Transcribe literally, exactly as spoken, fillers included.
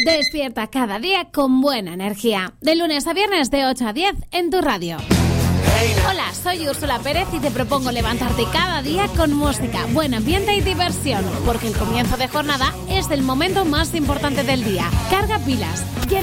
Despierta cada día con buena energía. De lunes a viernes de ocho a diez en tu radio. Hola, soy Úrsula Pérez y te propongo levantarte cada día con música, buen ambiente y diversión, porque el comienzo de jornada es el momento más importante del día. Carga pilas.